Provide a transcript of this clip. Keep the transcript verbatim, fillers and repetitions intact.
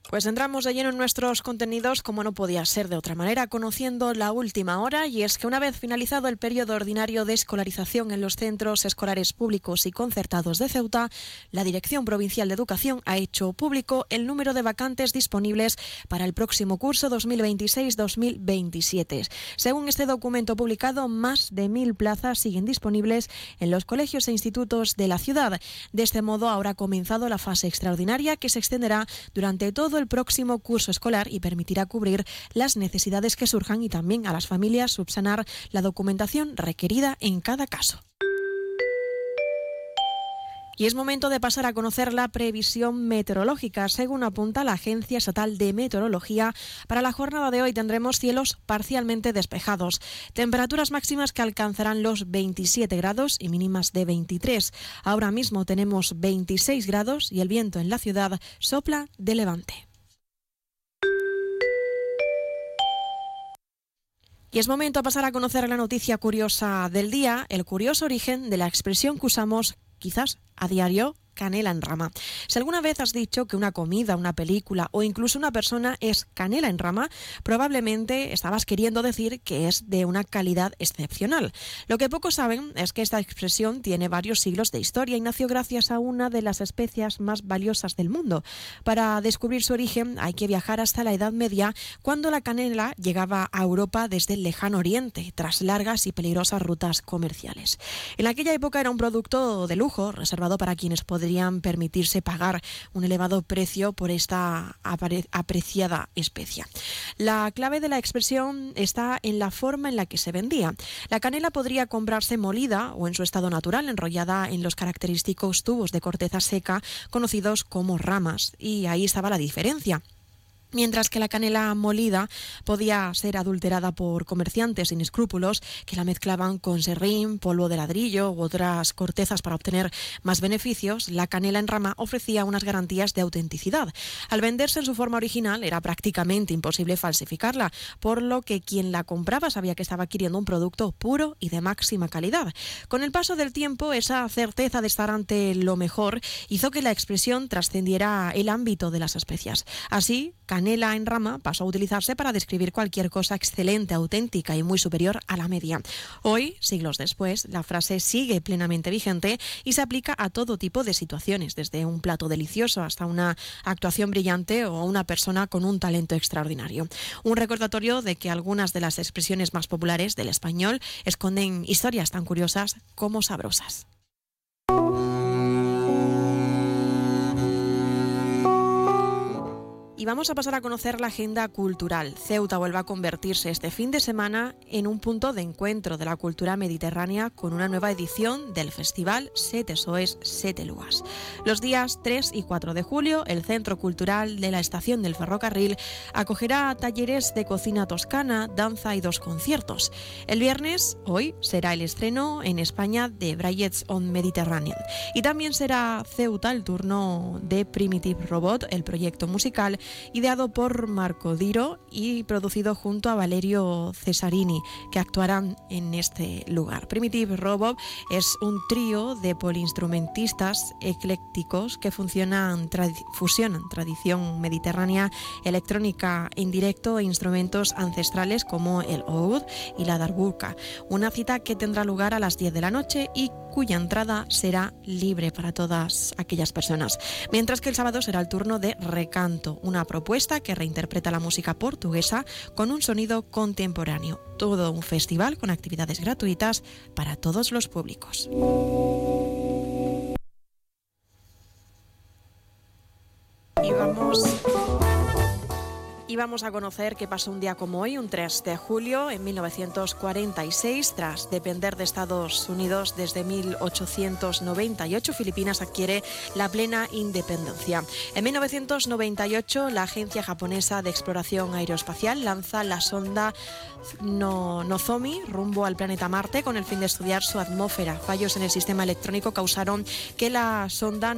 Pues entramos de lleno en nuestros contenidos, como no podía ser de otra manera, conociendo la última hora, y es que una vez finalizado el periodo ordinario de escolarización en los centros escolares públicos y concertados de Ceuta, la Dirección Provincial de Educación ha hecho público el número de vacantes disponibles para el próximo curso dos mil veintiséis dos mil veintisiete. Según este documento publicado, más de mil plazas siguen disponibles en los colegios e institutos de la ciudad. De este modo, ahora ha comenzado la fase extraordinaria, que se extenderá durante todo el próximo curso escolar y permitirá cubrir las necesidades que surjan y también a las familias subsanar la documentación requerida en cada caso. Y es momento de pasar a conocer la previsión meteorológica. Según apunta la Agencia Estatal de Meteorología, para la jornada de hoy tendremos cielos parcialmente despejados, temperaturas máximas que alcanzarán los veintisiete grados y mínimas de veintitrés. Ahora mismo tenemos veintiséis grados y el viento en la ciudad sopla de levante. Y es momento de pasar a conocer la noticia curiosa del día, el curioso origen de la expresión que usamos quizás a diario: canela en rama. Si alguna vez has dicho que una comida, una película o incluso una persona es canela en rama, probablemente estabas queriendo decir que es de una calidad excepcional. Lo que pocos saben es que esta expresión tiene varios siglos de historia y nació gracias a una de las especias más valiosas del mundo. Para descubrir su origen hay que viajar hasta la Edad Media, cuando la canela llegaba a Europa desde el lejano oriente, tras largas y peligrosas rutas comerciales. En aquella época era un producto de lujo, reservado para quienes podrían podrían permitirse pagar un elevado precio por esta apreciada especia. La clave de la expresión está en la forma en la que se vendía. La canela podría comprarse molida o en su estado natural, enrollada en los característicos tubos de corteza seca conocidos como ramas, y ahí estaba la diferencia. Mientras que la canela molida podía ser adulterada por comerciantes sin escrúpulos que la mezclaban con serrín, polvo de ladrillo u otras cortezas para obtener más beneficios, la canela en rama ofrecía unas garantías de autenticidad. Al venderse en su forma original era prácticamente imposible falsificarla, por lo que quien la compraba sabía que estaba adquiriendo un producto puro y de máxima calidad. Con el paso del tiempo, esa certeza de estar ante lo mejor hizo que la expresión trascendiera el ámbito de las especias. Así, canela en rama pasó a utilizarse para describir cualquier cosa excelente, auténtica y muy superior a la media. Hoy, siglos después, la frase sigue plenamente vigente y se aplica a todo tipo de situaciones, desde un plato delicioso hasta una actuación brillante o una persona con un talento extraordinario. Un recordatorio de que algunas de las expresiones más populares del español esconden historias tan curiosas como sabrosas. Y vamos a pasar a conocer la agenda cultural. Ceuta vuelve a convertirse este fin de semana en un punto de encuentro de la cultura mediterránea con una nueva edición del festival Sete Soes, Sete Luas. Los días tres y cuatro de julio, el Centro Cultural de la Estación del Ferrocarril acogerá talleres de cocina toscana, danza y dos conciertos. El viernes, hoy, será el estreno en España de Braillets on Mediterranean. Y también será Ceuta el turno de Primitive Robot, el proyecto musical ideado por Marco Diro y producido junto a Valerio Cesarini, que actuarán en este lugar. Primitive Robot es un trío de poliinstrumentistas eclécticos que funcionan, tradi- fusionan tradición mediterránea, electrónica en directo e instrumentos ancestrales como el oud y la darbuka. Una cita que tendrá lugar a las diez de la noche y cuya entrada será libre para todas aquellas personas. Mientras que el sábado será el turno de Recanto, una propuesta que reinterpreta la música portuguesa con un sonido contemporáneo. Todo un festival con actividades gratuitas para todos los públicos. Y vamos... Y vamos a conocer qué pasó un día como hoy, un tres de julio en mil novecientos cuarenta y seis. Tras depender de Estados Unidos desde mil ochocientos noventa y ocho, Filipinas adquiere la plena independencia. En mil novecientos noventa y ocho, la Agencia Japonesa de Exploración Aeroespacial lanza la sonda no, Nozomi rumbo al planeta Marte con el fin de estudiar su atmósfera. Fallos en el sistema electrónico causaron que la sonda